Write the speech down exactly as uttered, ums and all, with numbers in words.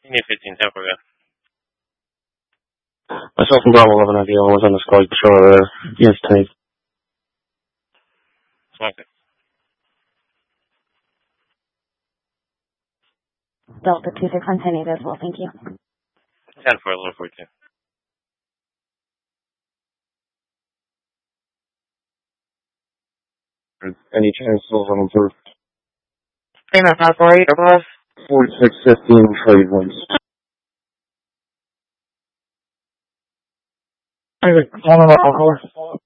Union fifteen, ten for you. Myself and Bravo eleven idea was on the squad patrol there. Yes, tank. Okay. Delta two six one ten eight as well, thank you. ten for eleven forty-two. Any chancels on the Payment five four eight above. forty-six fifteen trade winds. I was one of the